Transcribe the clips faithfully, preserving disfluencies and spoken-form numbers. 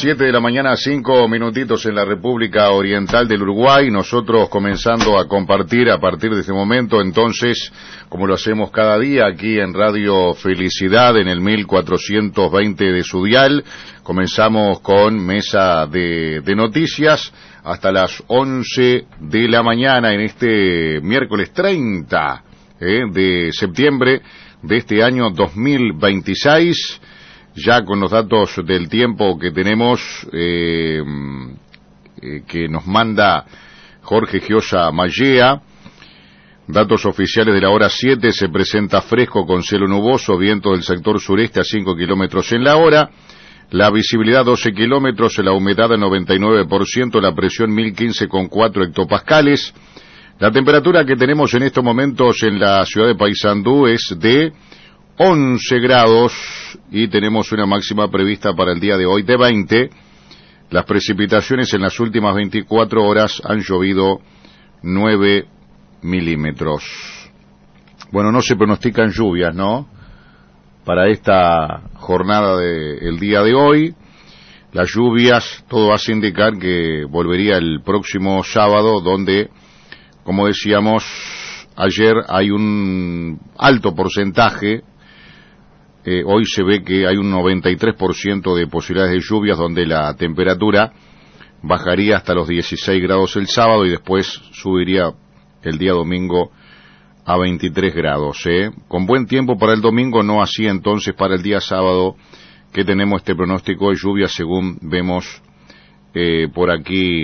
Siete de la mañana, cinco minutitos en la República Oriental del Uruguay. Nosotros comenzando a compartir a partir de este momento, entonces, como lo hacemos cada día aquí en Radio Felicidad, en el mil cuatrocientos veinte de su dial, comenzamos con mesa de, de noticias hasta las once de la mañana en este miércoles treinta eh, de septiembre de este año dos mil veintiséis. Ya con los datos del tiempo que tenemos, eh, eh, que nos manda Jorge Giosa Mallea, datos oficiales de la hora siete, se presenta fresco con cielo nuboso, viento del sector sureste a cinco kilómetros en la hora, la visibilidad doce kilómetros, la humedad noventa y nueve por ciento, la presión mil quince coma cuatro hectopascales, la temperatura que tenemos en estos momentos en la ciudad de Paysandú es de once grados y tenemos una máxima prevista para el día de hoy de veinte. Las precipitaciones en las últimas veinticuatro horas han llovido nueve milímetros. Bueno, no se pronostican lluvias, ¿no?, para esta jornada del día de hoy. Las lluvias, todo hace indicar que volvería el próximo sábado, donde, como decíamos ayer, hay un alto porcentaje. Eh, hoy se ve que hay un noventa y tres por ciento de posibilidades de lluvias, donde la temperatura bajaría hasta los dieciséis grados el sábado y después subiría el día domingo a veintitrés grados. ¿eh? Con buen tiempo para el domingo, no así entonces para el día sábado, que tenemos este pronóstico de lluvia según vemos eh, por aquí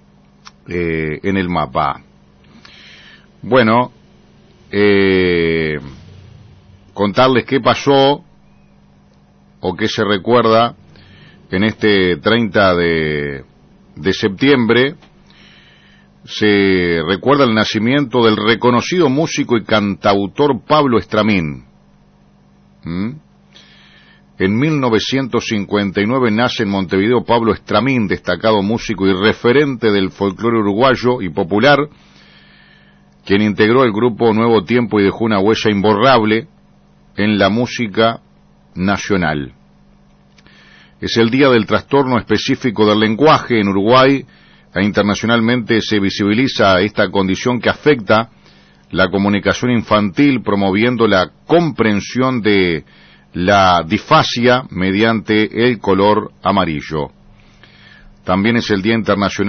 eh, en el mapa. Bueno, eh... contarles qué pasó o qué se recuerda en este treinta de septiembre. Se recuerda el nacimiento del reconocido músico y cantautor Pablo Estramín. ¿Mm? En mil novecientos cincuenta y nueve nace en Montevideo Pablo Estramín, destacado músico y referente del folclore uruguayo y popular, quien integró el grupo Nuevo Tiempo y dejó una huella imborrable en la música nacional. Es el día del trastorno específico del lenguaje. En Uruguay e internacionalmente se visibiliza esta condición que afecta la comunicación infantil, promoviendo la comprensión de la disfasia mediante el color amarillo. También es el Día Internacional